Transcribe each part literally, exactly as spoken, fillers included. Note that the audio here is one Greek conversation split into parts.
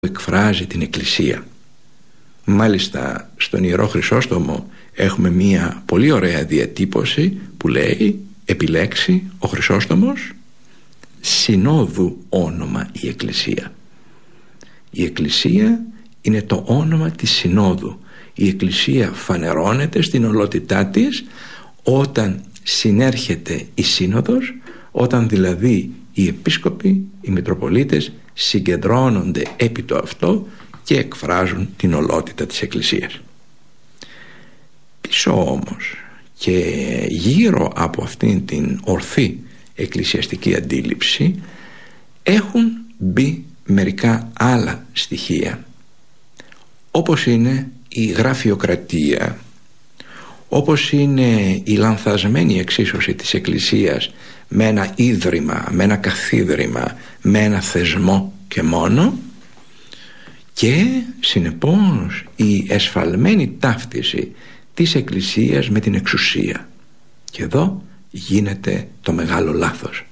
εκφράζει την Εκκλησία. Μάλιστα στον Ιερό Χρυσόστομο έχουμε μία πολύ ωραία διατύπωση που λέει: επιλέξει ο Χρυσόστομος συνόδου όνομα η Εκκλησία. Η Εκκλησία είναι το όνομα της συνόδου. Η Εκκλησία φανερώνεται στην ολότητά της όταν συνέρχεται η σύνοδος, όταν δηλαδή οι επίσκοποι, οι Μητροπολίτες συγκεντρώνονται επί το αυτό και εκφράζουν την ολότητα της Εκκλησίας. Πίσω όμως και γύρω από αυτήν την ορθή εκκλησιαστική αντίληψη έχουν μπει μερικά άλλα στοιχεία, όπως είναι η γραφειοκρατία, όπως είναι η λανθασμένη εξίσωση της Εκκλησίας με ένα ίδρυμα, με ένα καθίδρυμα, με ένα θεσμό και μόνο, και συνεπώς η εσφαλμένη ταύτιση της Εκκλησίας με την εξουσία. Και εδώ γίνεται το μεγάλο λάθος.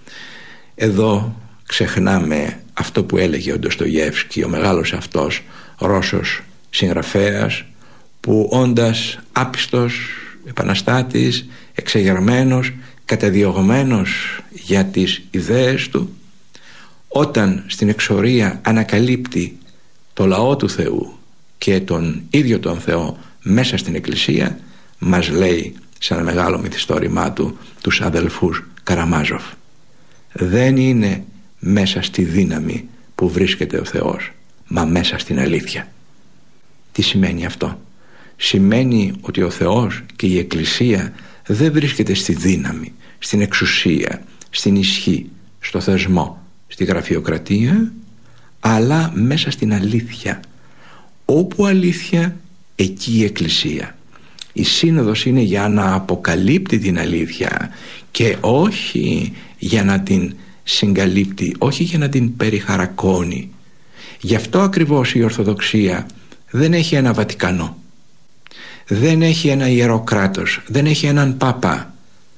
Εδώ ξεχνάμε αυτό που έλεγε ο Ντοστογεύσκι, ο μεγάλος αυτός Ρώσος συγγραφέας, που όντας άπιστος, επαναστάτης, εξεγερμένος, καταδιωγμένος για τις ιδέες του, όταν στην εξορία ανακαλύπτει το λαό του Θεού και τον ίδιο τον Θεό μέσα στην Εκκλησία, μας λέει σε ένα μεγάλο μυθιστόρημά του τους αδελφούς Καραμάζοφ: δεν είναι μέσα στη δύναμη που βρίσκεται ο Θεός, μα μέσα στην αλήθεια. Τι σημαίνει αυτό? Σημαίνει ότι ο Θεός και η Εκκλησία δεν βρίσκεται στη δύναμη, στην εξουσία, στην ισχύ, στο θεσμό, στη γραφειοκρατία, αλλά μέσα στην αλήθεια. Όπου αλήθεια, εκεί η Εκκλησία. Η Σύνοδος είναι για να αποκαλύπτει την αλήθεια και όχι για να την συγκαλύπτει, όχι για να την περιχαρακώνει. Γι' αυτό ακριβώς η Ορθοδοξία δεν έχει ένα Βατικανό, δεν έχει ένα ιερό κράτος, δεν έχει έναν Πάπα.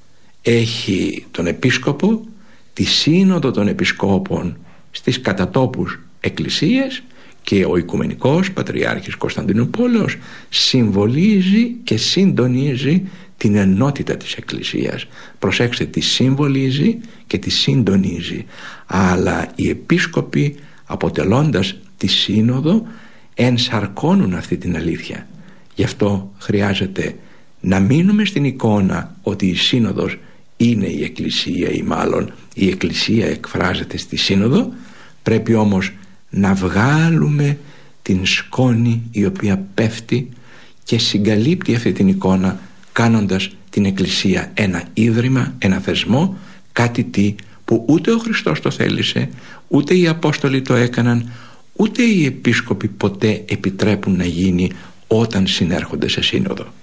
Έχει τον Επίσκοπο, τη Σύνοδο των Επισκόπων στις κατατόπους εκκλησίες, και ο Οικουμενικός Πατριάρχης Κωνσταντινούπολεως συμβολίζει και συντονίζει την ενότητα της Εκκλησίας. Προσέξτε, τη συμβολίζει και τη συντονίζει. Αλλά οι επίσκοποι, αποτελώντας τη Σύνοδο, ενσαρκώνουν αυτή την αλήθεια. Γι' αυτό χρειάζεται να μείνουμε στην εικόνα ότι η Σύνοδος είναι η Εκκλησία, ή μάλλον η Εκκλησία εκφράζεται στη Σύνοδο. Πρέπει όμως να βγάλουμε την σκόνη η οποία πέφτει και συγκαλύπτει αυτή την εικόνα, κάνοντας την Εκκλησία ένα ίδρυμα, ένα θεσμό, κάτι τι που ούτε ο Χριστός το θέλησε, ούτε οι Απόστολοι το έκαναν, ούτε οι επίσκοποι ποτέ επιτρέπουν να γίνει όταν συνέρχονται σε σύνοδο.